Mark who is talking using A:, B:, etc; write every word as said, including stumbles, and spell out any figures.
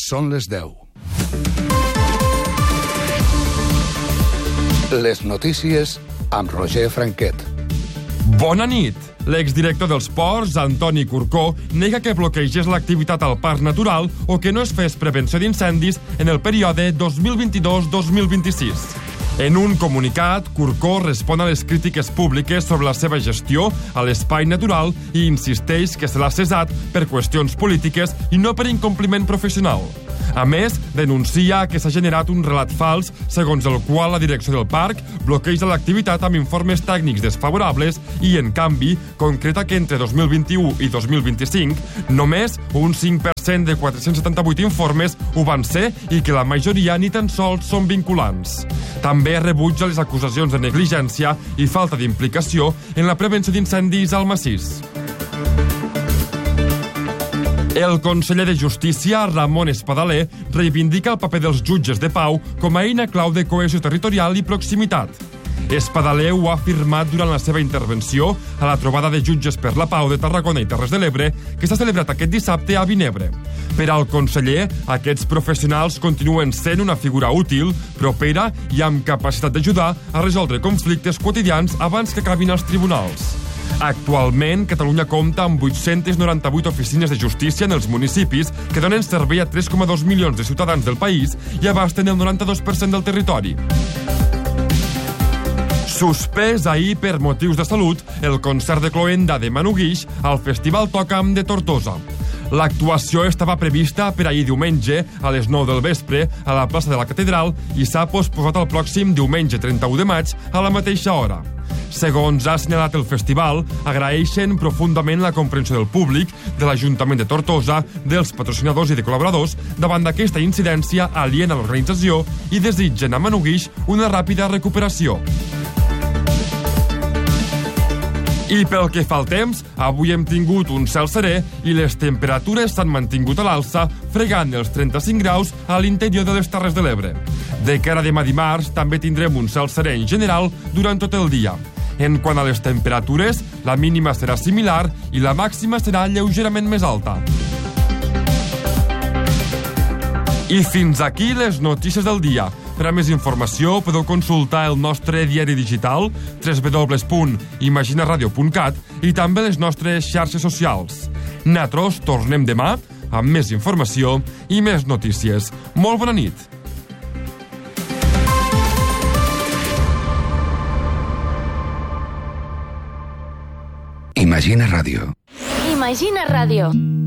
A: Són les deu. Les notícies amb Roger Franquet.
B: Bona nit. L'exdirector dels ports, Antoni Curcó, nega que bloquegés l'activitat al Parc Natural o que no es fes prevenció d'incendis en el període dos mil vint-i-dos dos mil vint-i-sis. En un comunicat, Curcó respon a les crítiques públiques sobre la seva gestió a l'espai natural i insisteix que se l'ha cessat per qüestions polítiques i no per incompliment professional. A més, denuncia que s'ha generat un relat fals segons el qual la direcció del parc bloqueja l'activitat amb informes tècnics desfavorables i, en canvi, concreta que entre dos mil vint-i-u i dos mil vint-i-cinc només un cinc per cent de quatre-cents setanta-vuit informes ho van ser i que la majoria ni tan sols són vinculants. També rebutja les acusacions de negligència i falta d'implicació en la prevenció d'incendis al massís. El conseller de Justícia, Ramon Espadaler, reivindica el paper dels jutges de pau com a eina clau de cohesió territorial i proximitat. Espadaler ho ha afirmat durant la seva intervenció a la trobada de jutges per la pau de Tarragona i Terres de l'Ebre, que s'ha celebrat aquest dissabte a Vinebre. Per al conseller, aquests professionals continuen sent una figura útil, propera i amb capacitat d'ajudar a resoldre conflictes quotidians abans que acabin als tribunals. Actualment, Catalunya compta amb vuit-centes noranta-vuit oficines de justícia en els municipis que donen servei a tres coma dos milions de ciutadans del país i abasten el noranta-dos per cent del territori. Suspès ahir per motius de salut el concert de cloenda de Manu Guix al Festival Toca'm de Tortosa. L'actuació estava prevista per ahir diumenge a les nou del vespre a la plaça de la Catedral i s'ha posposat al pròxim diumenge trenta-u de maig a la mateixa hora. Segons ha assenyalat el festival, agraeixen profundament la comprensió del públic, de l'Ajuntament de Tortosa, dels patrocinadors i de col·laboradors davant d'aquesta incidència aliena a l'organització i desitgen a Manu Guix una ràpida recuperació. I pel que fa al temps, avui hem tingut un cel serè i les temperatures s'han mantingut a l'alça, fregant els trenta-cinc graus a l'interior de les Terres de l'Ebre. De cara a demà dimarts, també tindrem un cel serè en general durant tot el dia. En quant a les temperatures, la mínima serà similar i la màxima serà lleugerament més alta. I fins aquí les notícies del dia. Per a més informació podeu consultar el nostre diari digital w w w punt imaginaradio punt cat i també les nostres xarxes socials. Nosaltres tornem demà amb més informació i més notícies. Molt bona nit!
A: Imagina Ràdio.
C: Imagina Ràdio.